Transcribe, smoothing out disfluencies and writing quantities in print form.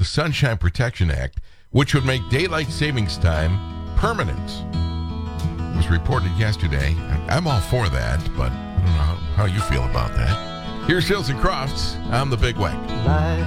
Sunshine Protection Act, which would make daylight savings time permanent. It was reported yesterday. I'm all for that, but I don't know how you feel about that. Here's Hills and Crofts on the Big Weck.